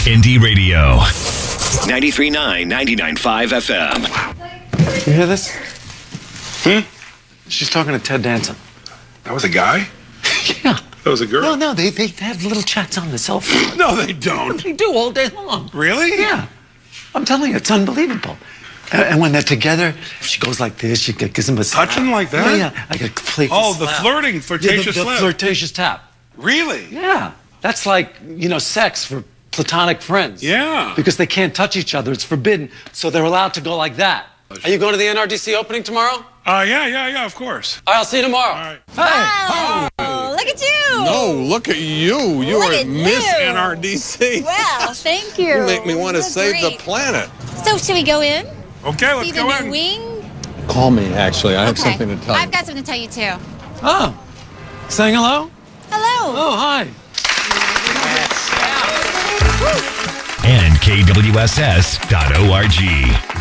Indie Radio. 93.9, 99.5 FM. You hear this? She's talking to Ted Danson. That was a guy? Yeah. That was a girl? No, they have little chats on the cell phone. No, they don't. They do all day long. Really? Yeah. I'm telling you, it's unbelievable. And when they're together, she goes like this. She gives him a slap. Touching like that? Yeah. Like a playful Oh, the slap. flirting, flirtatious the slap. flirtatious tap. Really? Yeah. That's like, sex for platonic friends. Yeah. Because they can't touch each other. It's forbidden. So they're allowed to go like that. Are you going to the NRDC opening tomorrow? Yeah, of course. All right, I'll see you tomorrow. All right. Oh, look at you. No, look at you. You Look are at Miss you. NRDC. Well, thank you. You make me want to That's save the great. planet. So, should we go in? Okay, let's See the go new in. wing? Call me, actually. I have Okay. something to tell I've you. got something to tell you, too. Oh. Saying hello? Hello. Oh, hi. And KWSS.org.